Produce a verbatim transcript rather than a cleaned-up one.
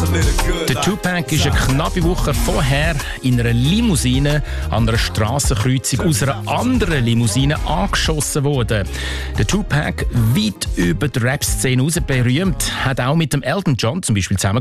Der Tupac ist eine knappe Woche vorher in einer Limousine an einer Strassenkreuzung aus einer anderen Limousine angeschossen worden. Der Tupac, weit über die Rap-Szene raus berühmt, hat auch mit dem Elton John zum Beispiel zusammen